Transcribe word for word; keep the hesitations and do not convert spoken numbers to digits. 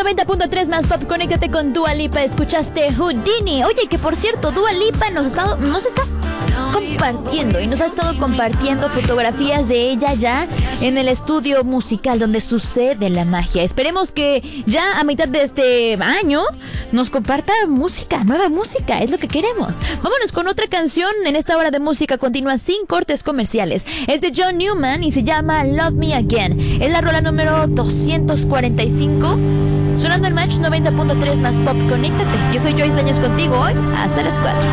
noventa punto tres más pop, conéctate con Dua Lipa. Escuchaste Houdini. Oye, que por cierto, Dua Lipa nos está, nos está compartiendo y nos ha estado compartiendo fotografías de ella ya en el estudio musical donde sucede la magia. Esperemos que ya a mitad de este año nos comparta música, nueva música, es lo que queremos. Vámonos con otra canción en esta hora de música continua sin cortes comerciales. Es de John Newman y se llama Love Me Again. Es la rola número doscientos cuarenta y cinco. Sonando en Match noventa punto tres más pop, conéctate. Yo soy Joyce Lañez contigo hoy hasta las cuatro.